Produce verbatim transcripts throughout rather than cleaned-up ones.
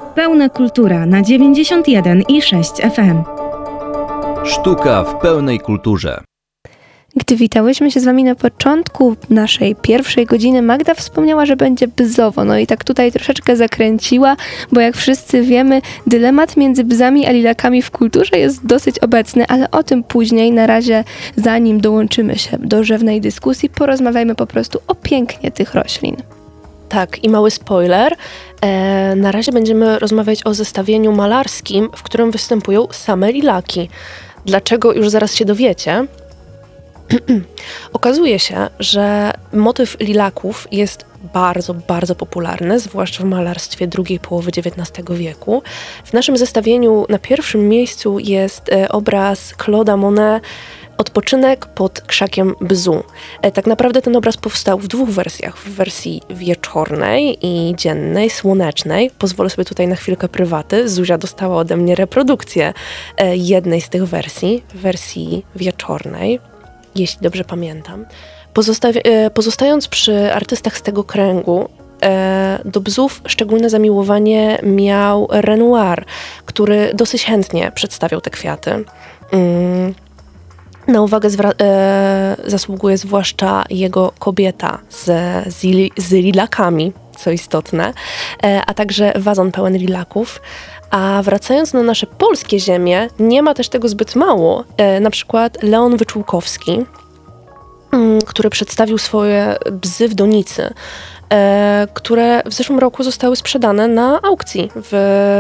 Pełna kultura na dziewięćdziesiąt jeden i sześć F M. Sztuka w pełnej kulturze. Gdy witałyśmy się z wami na początku naszej pierwszej godziny, Magda wspomniała, że będzie bzowo. No i tak tutaj troszeczkę zakręciła, bo jak wszyscy wiemy, dylemat między bzami a lilakami w kulturze jest dosyć obecny, ale o tym później. Na razie, zanim dołączymy się do rzewnej dyskusji, porozmawiajmy po prostu o pięknie tych roślin. Tak, i mały spoiler. E, na razie będziemy rozmawiać o zestawieniu malarskim, w którym występują same lilaki. Dlaczego? Już zaraz się dowiecie. Okazuje się, że motyw lilaków jest bardzo, bardzo popularny, zwłaszcza w malarstwie drugiej połowy dziewiętnastego wieku. W naszym zestawieniu na pierwszym miejscu jest e, obraz Claude'a Monet Odpoczynek pod krzakiem bzu. E, tak naprawdę ten obraz powstał w dwóch wersjach. W wersji wieczornej i dziennej, słonecznej. Pozwolę sobie tutaj na chwilkę prywaty. Zuzia dostała ode mnie reprodukcję e, jednej z tych wersji, wersji wieczornej, jeśli dobrze pamiętam. Pozostawi- e, pozostając przy artystach z tego kręgu, e, do bzów szczególne zamiłowanie miał Renoir, który dosyć chętnie przedstawiał te kwiaty. Mm. Na uwagę zwra- e, zasługuje zwłaszcza jego kobieta z, z, li- z lilakami, co istotne, e, a także wazon pełen lilaków. A wracając na nasze polskie ziemie, nie ma też tego zbyt mało. E, na przykład Leon Wyczółkowski, m, który przedstawił swoje bzy w donicy, e, które w zeszłym roku zostały sprzedane na aukcji w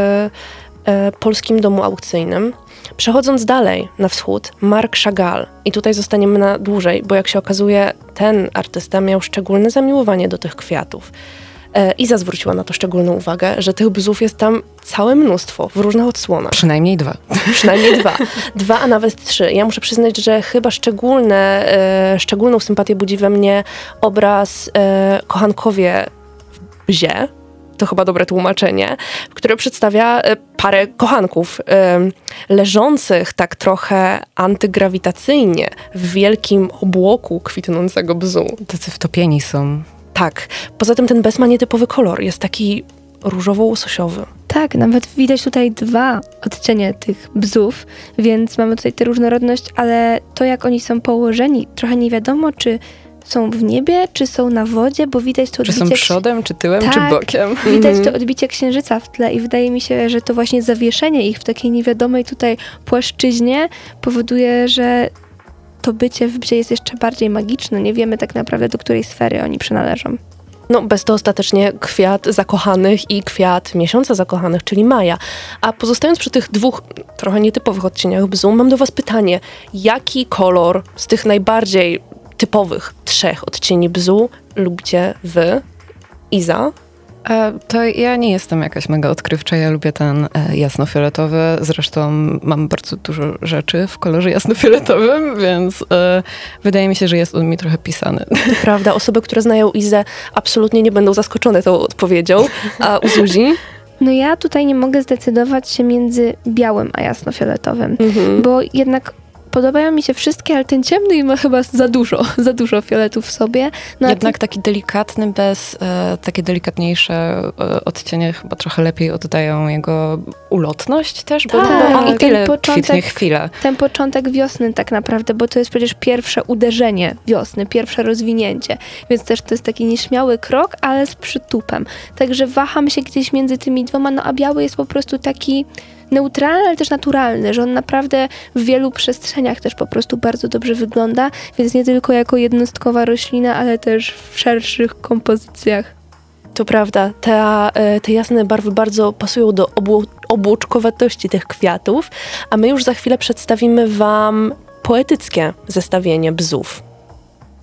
e, polskim domu aukcyjnym. Przechodząc dalej na wschód, Marc Chagall. I tutaj zostaniemy na dłużej, bo jak się okazuje, ten artysta miał szczególne zamiłowanie do tych kwiatów. E, Iza zwróciła na to szczególną uwagę, że tych bzów jest tam całe mnóstwo, w różnych odsłonach. Przynajmniej dwa. Przynajmniej dwa. Dwa, a nawet trzy. Ja muszę przyznać, że chyba szczególne, e, szczególną sympatię budzi we mnie obraz e, Kochankowie w bzie. To chyba dobre tłumaczenie, które przedstawia parę kochanków e, leżących tak trochę antygrawitacyjnie w wielkim obłoku kwitnącego bzu. Tacy wtopieni są. Tak. Poza tym ten bez ma nietypowy kolor. Jest taki różowo-łososiowy. Tak, nawet widać tutaj dwa odcienie tych bzów, więc mamy tutaj tę różnorodność, ale to jak oni są położeni, trochę nie wiadomo, czy są w niebie, czy są na wodzie, bo widać to odbicie... Czy są przodem, czy tyłem, tak, czy bokiem. Widać to odbicie księżyca w tle i wydaje mi się, że to właśnie zawieszenie ich w takiej niewiadomej tutaj płaszczyźnie powoduje, że to bycie w bzie jest jeszcze bardziej magiczne. Nie wiemy tak naprawdę, do której sfery oni przynależą. No, bez to ostatecznie kwiat zakochanych i kwiat miesiąca zakochanych, czyli maja. A pozostając przy tych dwóch trochę nietypowych odcieniach bzu, mam do was pytanie. Jaki kolor z tych najbardziej typowych trzech odcieni bzu lubicie wy? Iza? E, to ja nie jestem jakaś mega odkrywcza, ja lubię ten e, jasnofioletowy, zresztą mam bardzo dużo rzeczy w kolorze jasnofioletowym, więc e, wydaje mi się, że jest on mi trochę pisany. To prawda, osoby, które znają Izę, absolutnie nie będą zaskoczone tą odpowiedzią, a u Zuzi? No ja tutaj nie mogę zdecydować się między białym a jasnofioletowym, Mhm. bo jednak podobają mi się wszystkie, ale ten ciemny ma chyba za dużo, za dużo fioletu w sobie. No Jednak ty... taki delikatny, bez e, takie delikatniejsze e, odcienie chyba trochę lepiej oddają jego ulotność też, bo, tak, bo on i ten tyle początek, kwitnie chwilę. Ten początek wiosny tak naprawdę, bo to jest przecież pierwsze uderzenie wiosny, pierwsze rozwinięcie, więc też to jest taki nieśmiały krok, ale z przytupem. Także waham się gdzieś między tymi dwoma, no a biały jest po prostu taki neutralny, ale też naturalny, że on naprawdę w wielu przestrzeniach też po prostu bardzo dobrze wygląda, więc nie tylko jako jednostkowa roślina, ale też w szerszych kompozycjach. To prawda, te, te jasne barwy bardzo pasują do obłó- obłoczkowatości tych kwiatów, a my już za chwilę przedstawimy wam poetyckie zestawienie bzów.